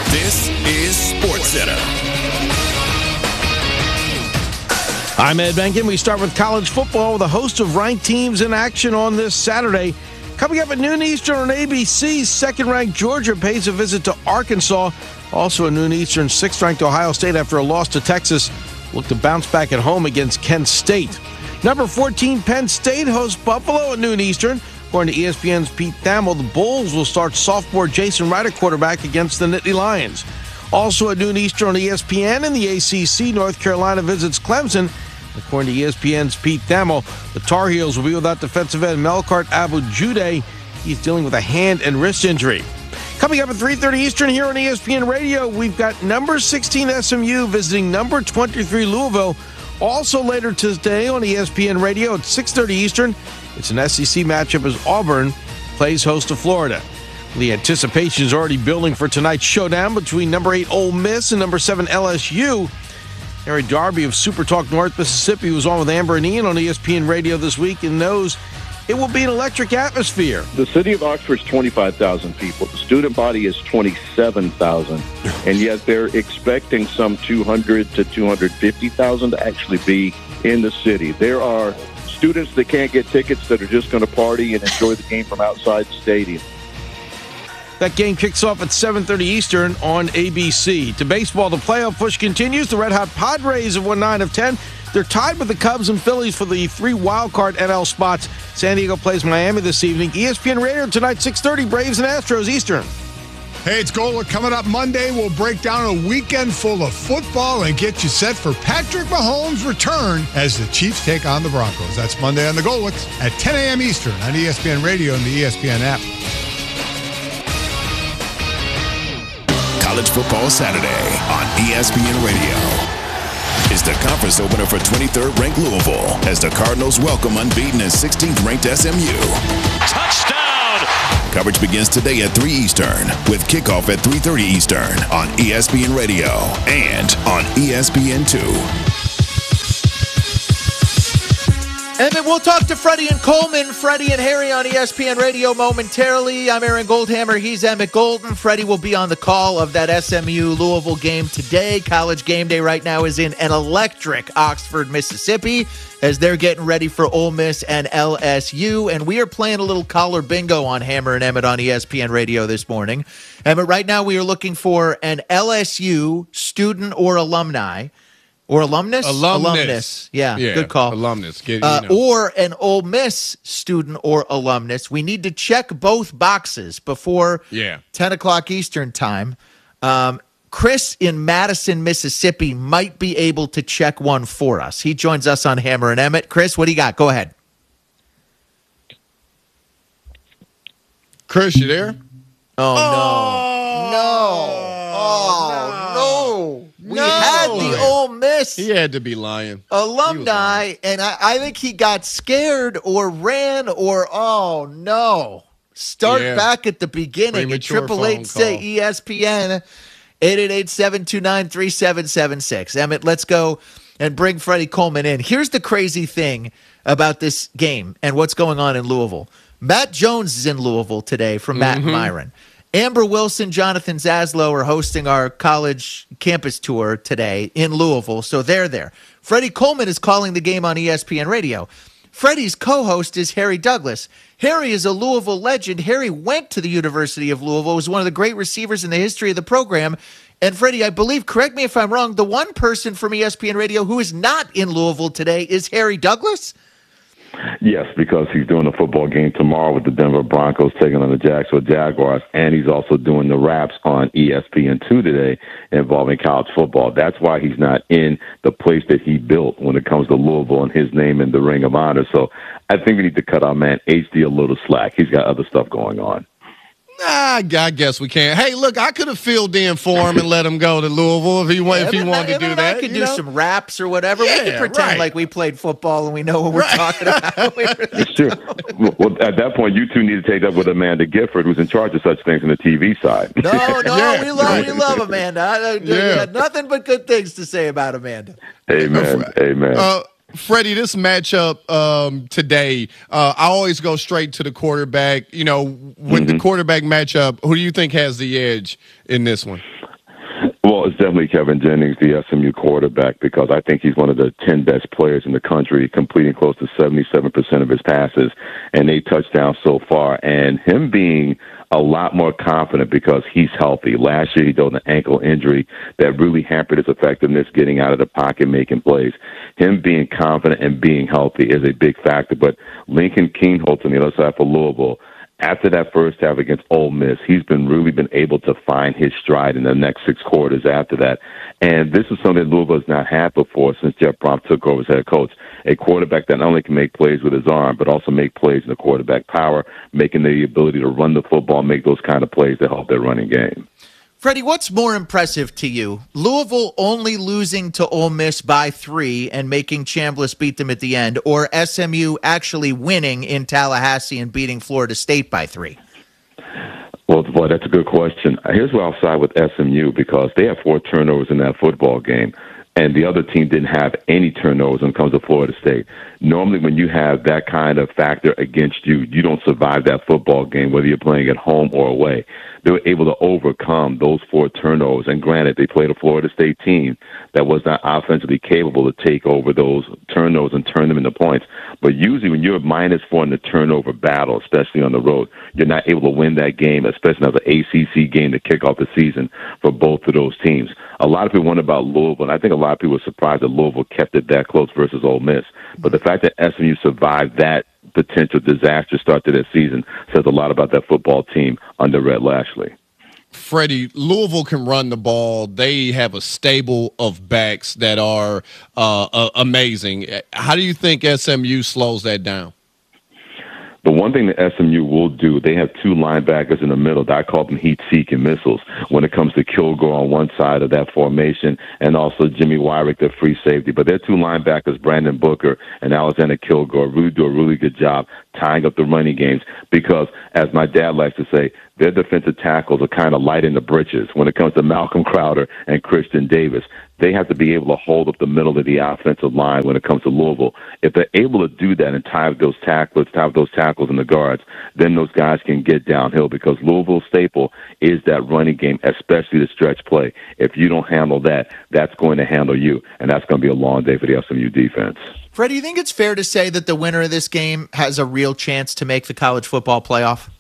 This is SportsCenter. I'm Ed Benkin. We start with college football with a host of ranked teams in action on this Saturday. Coming up at noon Eastern on ABC, second-ranked Georgia pays a visit to Arkansas. Also at noon Eastern, sixth-ranked Ohio State, after a loss to Texas, look to bounce back at home against Kent State. Number 14, Penn State hosts Buffalo at noon Eastern. According to ESPN's Pete Thamel, the Bulls will start sophomore Jason Wright at quarterback against the Nittany Lions. Also at noon Eastern on ESPN in the ACC, North Carolina visits Clemson. According to ESPN's Pete Thamel, the Tar Heels will be without defensive end Melkart Abu-Jude. He's dealing with a hand and wrist injury. Coming up at 3:30 Eastern here on ESPN Radio, we've got number 16 SMU visiting number 23 Louisville. Also later today on ESPN Radio at 6:30 Eastern, it's an SEC matchup as Auburn plays host to Florida. The anticipation is already building for tonight's showdown between number 8 Ole Miss and number 7 LSU. Harry Darby of Super Talk North Mississippi was on with Amber and Ian on ESPN Radio this week and knows it will be an electric atmosphere. The city of Oxford is 25,000 people. The student body is 27,000. And yet they're expecting some 200 to 250,000 to actually be in the city. There are students that can't get tickets that are just going to party and enjoy the game from outside the stadium. That game kicks off at 7:30 Eastern on ABC. To baseball, the playoff push continues. The Red Hot Padres have won 9 of 10. They're tied with the Cubs and Phillies for the 3 wildcard NL spots. San Diego plays Miami this evening. ESPN Radio tonight, 6:30, Braves and Astros Eastern. Hey, it's Golic. Coming up Monday, we'll break down a weekend full of football and get you set for Patrick Mahomes' return as the Chiefs take on the Broncos. That's Monday on the Golics at 10 a.m. Eastern on ESPN Radio and the ESPN app. College Football Saturday on ESPN Radio. Is the conference opener for 23rd ranked Louisville as the Cardinals welcome unbeaten and 16th ranked SMU. Touchdown! Coverage begins today at 3 Eastern with kickoff at 3:30 Eastern on ESPN Radio and on ESPN2. And then we'll talk to Freddie and Coleman, Freddie and Harry on ESPN Radio momentarily. I'm Aaron Goldhammer. He's Emmett Golden. Freddie will be on the call of that SMU-Louisville game today. College game day right now is in an electric Oxford, Mississippi, as they're getting ready for Ole Miss and LSU. And we are playing a little collar bingo on Hammer and Emmett on ESPN Radio this morning. Emmett, right now we are looking for an LSU student or alumni. Or alumnus? Alumnus. Yeah, good call. Alumnus. Or an Ole Miss student or alumnus. We need to check both boxes before 10 o'clock Eastern time. Chris in Madison, Mississippi might be able to check one for us. He joins us on Hammer and Emmett. Chris, what do you got? Go ahead. Chris, you there? Oh, no. We had the Ole Miss. He had to be lying. Alumni, and I think he got scared or ran or, Start back at the beginning at 888-ESPN, 888-729-3776. Emmett, let's go and bring Freddie Coleman in. Here's the crazy thing about this game and what's going on in Louisville. Matt Jones is in Louisville today from Matt and Myron. Amber Wilson, Jonathan Zaslow are hosting our college campus tour today in Louisville, so they're there. Freddie Coleman is calling the game on ESPN Radio. Freddie's co-host is Harry Douglas. Harry is a Louisville legend. Harry went to the University of Louisville, was one of the great receivers in the history of the program. And Freddie, I believe, correct me if I'm wrong, the one person from ESPN Radio who is not in Louisville today is Harry Douglas? Yes, because he's doing a football game tomorrow with the Denver Broncos taking on the Jacksonville Jaguars, and he's also doing the wraps on ESPN2 today involving college football. That's why he's not in the place that he built when it comes to Louisville and his name in the Ring of Honor. So I think we need to cut our man HD a little slack. He's got other stuff going on. I guess we can. Hey, look, I could have filled in for him and let him go to Louisville if he wanted to do that. I could do some raps or whatever. We could pretend like we played football and we know what we're talking about. Sure. Well, at that point, you two need to take up with Amanda Gifford, who's in charge of such things on the TV side. No, we love Amanda. We had nothing but good things to say about Amanda. Amen. Freddie, this matchup today, I always go straight to the quarterback. You know, when the quarterback matchup, who do you think has the edge in this one? Well, it's definitely Kevin Jennings, the SMU quarterback, because I think he's one of the 10 best players in the country, completing close to 77% of his passes and 8 touchdowns so far. And him being a lot more confident because he's healthy. Last year, he dealt an ankle injury that really hampered his effectiveness getting out of the pocket, making plays. Him being confident and being healthy is a big factor. But Lincoln Keenholz on the other side for Louisville, after that first half against Ole Miss, he's really been able to find his stride in the next 6 quarters after that. And this is something that Louisville has not had before since Jeff Brom took over as head coach. A quarterback that not only can make plays with his arm, but also make plays in the quarterback power, making the ability to run the football, make those kind of plays that help their running game. Freddie, what's more impressive to you? Louisville only losing to Ole Miss by 3 and making Chambliss beat them at the end, or SMU actually winning in Tallahassee and beating Florida State by 3? Well, boy, that's a good question. Here's where I'll side with SMU because they have 4 turnovers in that football game. And the other team didn't have any turnovers when it comes to Florida State. Normally, when you have that kind of factor against you, you don't survive that football game, whether you're playing at home or away. They were able to overcome those 4 turnovers. And granted, they played a Florida State team that was not offensively capable to take over those turnovers and turn them into points. But usually when you're -4 in the turnover battle, especially on the road, you're not able to win that game, especially as an ACC game to kick off the season for both of those teams. A lot of people wonder about Louisville, and I think a lot of people were surprised that Louisville kept it that close versus Ole Miss. But the fact that SMU survived that potential disaster start to their season says a lot about that football team under Red Lashley. Freddie, Louisville can run the ball. They have a stable of backs that are amazing. How do you think SMU slows that down? The one thing that SMU will do, they have 2 linebackers in the middle. I call them heat-seeking missiles when it comes to Kilgore on one side of that formation and also Jimmy Wyrick, the free safety. But their 2 linebackers, Brandon Booker and Alexander Kilgore, really do a really good job tying up the running games because, as my dad likes to say, their defensive tackles are kind of light in the britches when it comes to Malcolm Crowder and Christian Davis. They have to be able to hold up the middle of the offensive line when it comes to Louisville. If they're able to do that and tie up those tackles and the guards, then those guys can get downhill because Louisville's staple is that running game, especially the stretch play. If you don't handle that, that's going to handle you, and that's going to be a long day for the SMU defense. Freddie, do you think it's fair to say that the winner of this game has a real chance to make the college football playoff?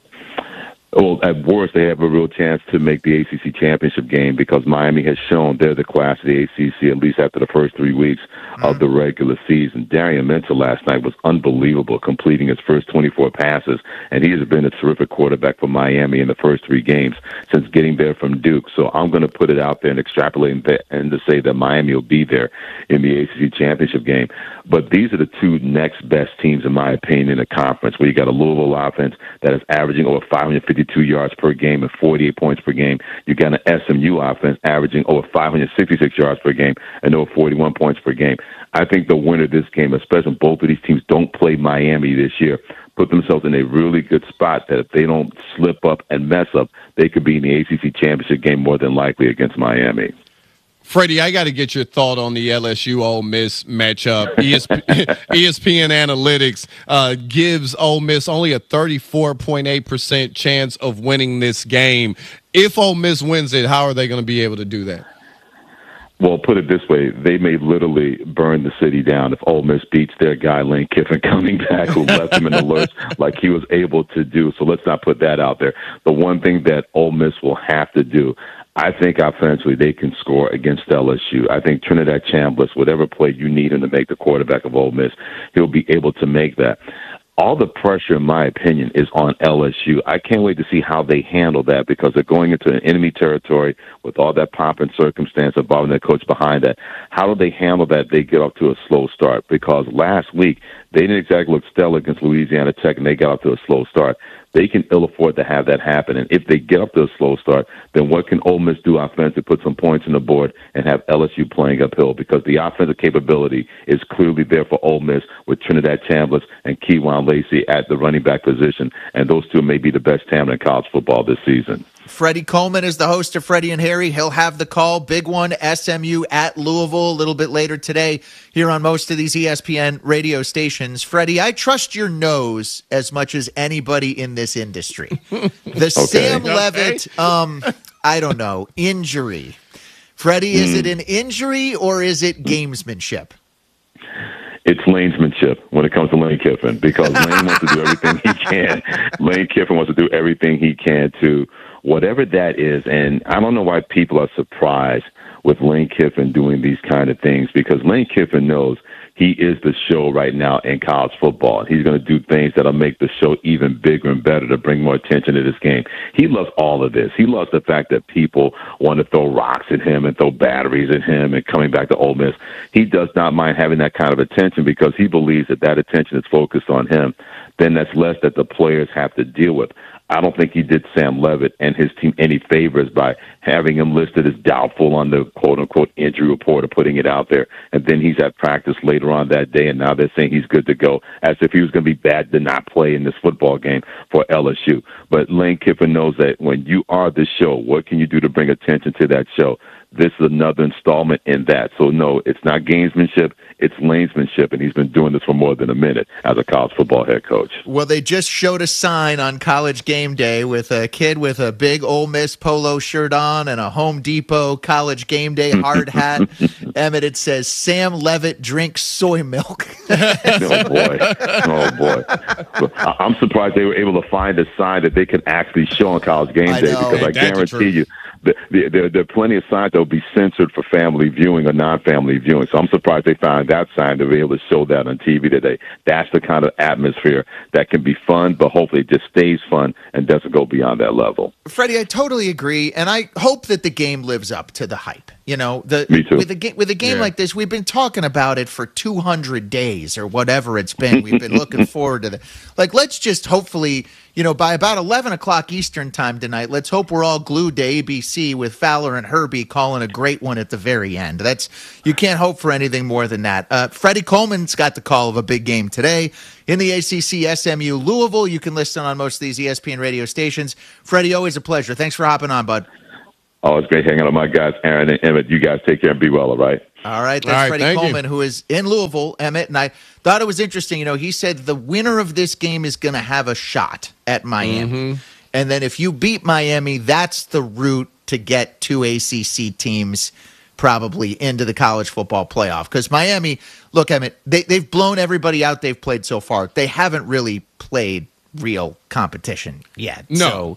Well, at worst, they have a real chance to make the ACC championship game because Miami has shown they're the class of the ACC, at least after the first 3 weeks of the regular season. Darian Minter last night was unbelievable, completing his first 24 passes, and he has been a terrific quarterback for Miami in the first 3 games since getting there from Duke. So I'm going to put it out there and extrapolate and to say that Miami will be there in the ACC championship game. But these are the 2 next best teams, in my opinion, in the conference, where you got a Louisville offense that is averaging over 552 yards per game and 48 points per game. You got an SMU offense averaging over 566 yards per game and over 41 points per game. I think the winner of this game, especially both of these teams don't play Miami this year, put themselves in a really good spot that if they don't slip up and mess up, they could be in the ACC championship game more than likely against Miami. Freddie, I got to get your thought on the LSU-Ole Miss matchup. ESPN Analytics gives Ole Miss only a 34.8% chance of winning this game. If Ole Miss wins it, how are they going to be able to do that? Well, put it this way, they may literally burn the city down if Ole Miss beats their guy, Lane Kiffin, coming back, who left him in the lurch like he was able to do. So let's not put that out there. The one thing that Ole Miss will have to do, I think offensively they can score against LSU. I think Trinidad Chambliss, whatever play you need him to make the quarterback of Ole Miss, he'll be able to make that. All the pressure, in my opinion, is on LSU. I can't wait to see how they handle that because they're going into an enemy territory with all that pomp and circumstance involving their coach behind that. How do they handle that? They get off to a slow start because last week they didn't exactly look stellar against Louisiana Tech and they got off to a slow start. They can ill afford to have that happen. And if they get up to a slow start, then what can Ole Miss do offensively? Put some points on the board and have LSU playing uphill because the offensive capability is clearly there for Ole Miss with Trinidad Chambliss and Keywan Lacey at the running back position. And those two may be the best talent in college football this season. Freddie Coleman is the host of Freddie and Harry. He'll have the call. Big one, SMU at Louisville a little bit later today here on most of these ESPN radio stations. Freddie, I trust your nose as much as anybody in this industry. The Sam Levitt, I don't know, injury. Freddie, is it an injury or is it gamesmanship? It's lanesmanship when it comes to Lane Kiffin, because Lane wants to do everything he can. Lane Kiffin wants to do everything he can to whatever that is. And I don't know why people are surprised with Lane Kiffin doing these kind of things, because Lane Kiffin knows he is the show right now in college football. He's going to do things that'll make the show even bigger and better to bring more attention to this game. He loves all of this. He loves the fact that people want to throw rocks at him and throw batteries at him and coming back to Ole Miss. He does not mind having that kind of attention, because he believes that that attention is focused on him. Then that's less that the players have to deal with. I don't think he did Sam Levitt and his team any favors by having him listed as doubtful on the quote-unquote injury report or putting it out there. And then he's at practice later on that day, and now they're saying he's good to go, as if he was going to be bad to not play in this football game for LSU. But Lane Kiffin knows that when you are the show, what can you do to bring attention to that show? This is another installment in that. So, no, it's not gamesmanship. It's lanesmanship, and he's been doing this for more than a minute as a college football head coach. Well, they just showed a sign on College Game Day with a kid with a big Ole Miss polo shirt on and a Home Depot College Game Day hard hat. Emmett, it says, Sam Levitt drinks soy milk. Oh, boy. Oh, boy. I'm surprised they were able to find a sign that they can actually show on College Game Day, because I guarantee you, there are plenty of signs that will be censored for family viewing or non-family viewing. So I'm surprised they found that sign to be able to show that on TV today. That's the kind of atmosphere that can be fun, but hopefully it just stays fun and doesn't go beyond that level. Freddie, I totally agree, and I hope that the game lives up to the hype. You know, Me too. With a game like this, we've been talking about it for 200 days or whatever it's been. We've been looking forward to let's just hopefully, by about 11 o'clock Eastern time tonight, let's hope we're all glued to ABC with Fowler and Herbie calling a great one at the very end. You can't hope for anything more than that. Freddie Coleman's got the call of a big game today in the ACC SMU Louisville. You can listen on most of these ESPN radio stations. Freddie, always a pleasure. Thanks for hopping on, bud. Oh, it's great hanging out with my guys, Aaron and Emmett. You guys take care and be well, all right? All right, that's Freddie Coleman, who is in Louisville, Emmett. And I thought it was interesting. He said the winner of this game is going to have a shot at Miami. Mm-hmm. And then if you beat Miami, that's the route to get two ACC teams probably into the college football playoff. Because Miami, look, Emmett, they've blown everybody out they've played so far. They haven't really played real competition yet. No.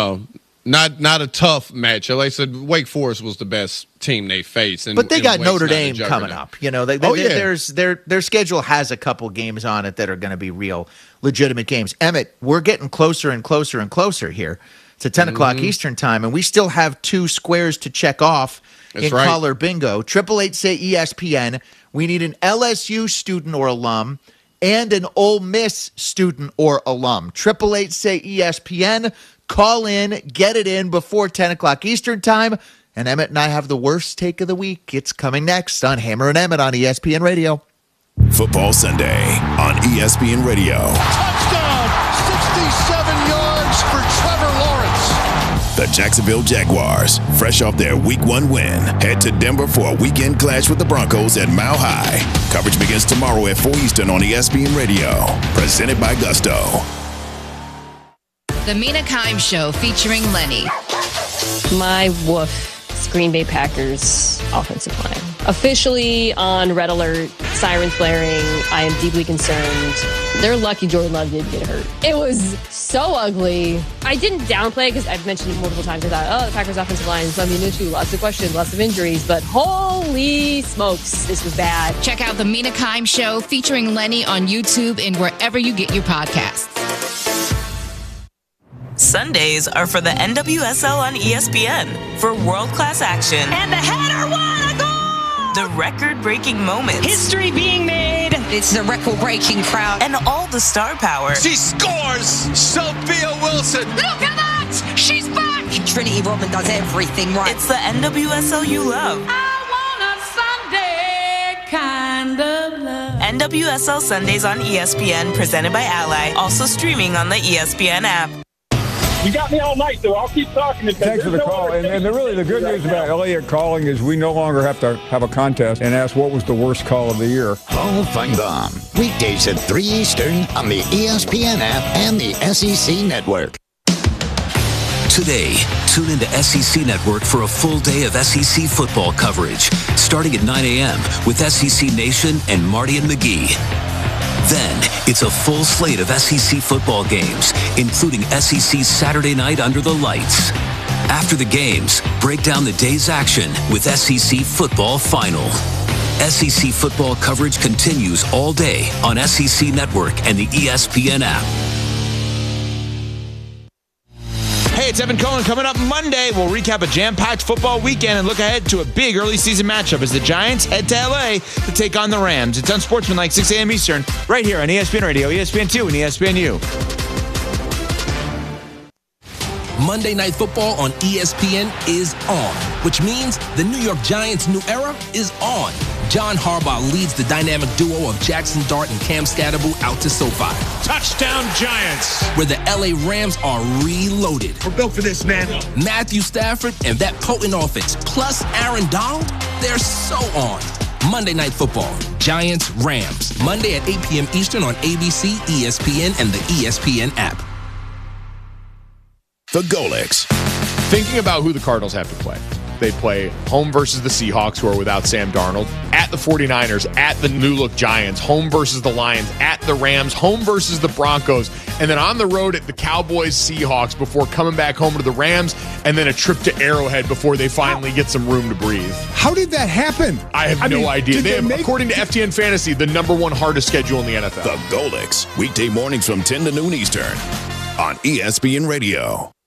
Not a tough match. Like I said, Wake Forest was the best team they faced. But they got Notre Dame coming up. Their schedule has a couple games on it that are going to be real legitimate games. Emmett, we're getting closer and closer and closer here to 10 o'clock Eastern time, and we still have two squares to check off caller bingo. 888-SAY-ESPN. We need an LSU student or alum and an Ole Miss student or alum. 888-SAY-ESPN. Call in, get it in before 10 o'clock Eastern time. And Emmett and I have the worst take of the week. It's coming next on Hammer and Emmett on ESPN Radio. Football Sunday on ESPN Radio. Touchdown! 67 yards for Trevor Lawrence. The Jacksonville Jaguars, fresh off their Week 1 win, head to Denver for a weekend clash with the Broncos at Mile High. Coverage begins tomorrow at 4 Eastern on ESPN Radio. Presented by Gusto. The Mina Kimes Show featuring Lenny. My woof. Green Bay Packers offensive line. Officially on red alert, sirens blaring. I am deeply concerned. They're lucky Jordan Love didn't get hurt. It was so ugly. I didn't downplay it because I've mentioned it multiple times. I thought, the Packers offensive line is something issue. Lots of questions, lots of injuries. But holy smokes, this was bad. Check out the Mina Kimes Show featuring Lenny on YouTube and wherever you get your podcasts. Sundays are for the NWSL on ESPN for world-class action. And the header, what a goal! The record-breaking moments. History being made. It's a record-breaking crowd. And all the star power. She scores! Sophia Wilson! Look at that! She's back! Trinity Rodman does everything right. It's the NWSL you love. I want a Sunday kind of love. NWSL Sundays on ESPN, presented by Ally. Also streaming on the ESPN app. You got me all night, though. I'll keep talking. Thanks for the call. And the good news about Elliott calling is we no longer have to have a contest and ask what was the worst call of the year. Hall Fun Bomb. Weekdays at 3 Eastern on the ESPN app and the SEC Network. Today, tune into SEC Network for a full day of SEC football coverage, starting at 9 a.m. with SEC Nation and Marty and McGee. Then, it's a full slate of SEC football games, including SEC Saturday Night Under the Lights. After the games, break down the day's action with SEC Football Final. SEC football coverage continues all day on SEC Network and the ESPN app. Hey, it's Evan Cohen. Coming up Monday, we'll recap a jam-packed football weekend and look ahead to a big early season matchup as the Giants head to LA to take on the Rams. It's Unsportsmanlike, 6 a.m. Eastern, right here on ESPN Radio, ESPN2, and ESPNU. Monday Night Football on ESPN is on, which means the New York Giants' new era is on. John Harbaugh leads the dynamic duo of Jackson Dart and Cam Scatterbo out to SoFi. Touchdown Giants! Where the LA Rams are reloaded. We're built for this, man. Matthew Stafford and that potent offense, plus Aaron Donald, they're so on. Monday Night Football, Giants, Rams. Monday at 8 p.m. Eastern on ABC, ESPN, and the ESPN app. The Golics. Thinking about who the Cardinals have to play. They play home versus the Seahawks, who are without Sam Darnold, at the 49ers, at the new-look Giants, home versus the Lions, at the Rams, home versus the Broncos, and then on the road at the Cowboys, Seahawks, before coming back home to the Rams, and then a trip to Arrowhead before they finally get some room to breathe. How did that happen? I have no idea. They have, according to FTN Fantasy, the number one hardest schedule in the NFL. The Golics, weekday mornings from 10 to noon Eastern on ESPN Radio.